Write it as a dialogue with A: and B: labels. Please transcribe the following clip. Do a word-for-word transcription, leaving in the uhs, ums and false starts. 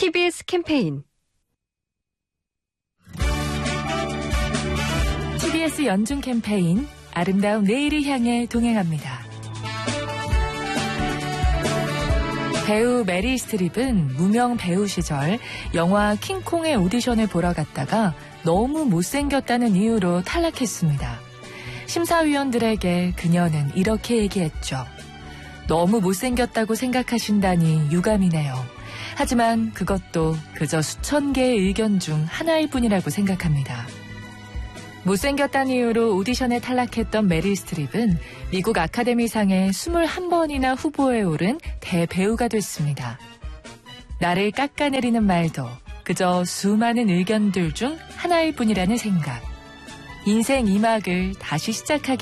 A: 티비에스 캠페인
B: 티비에스 연중 캠페인 아름다운 내일을 향해 동행합니다. 배우 메릴 스트립은 무명 배우 시절 영화 킹콩의 오디션을 보러 갔다가 너무 못생겼다는 이유로 탈락했습니다. 심사위원들에게 그녀는 이렇게 얘기했죠. 너무 못생겼다고 생각하신다니 유감이네요. 하지만 그것도 그저 수천 개의 의견 중 하나일 뿐이라고 생각합니다. 못생겼다는 이유로 오디션에 탈락했던 메릴 스트립은 미국 아카데미상에 이십일 번이나 후보에 오른 대배우가 됐습니다. 나를 깎아내리는 말도 그저 수많은 의견들 중 하나일 뿐이라는 생각. 인생 이 막을 다시 시작하기